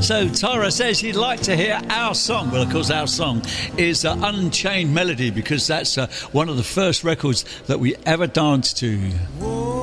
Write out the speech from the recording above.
So Tara says she'd like to hear our song. Well, of course, our song is Unchained Melody, because that's one of the first records that we ever danced to.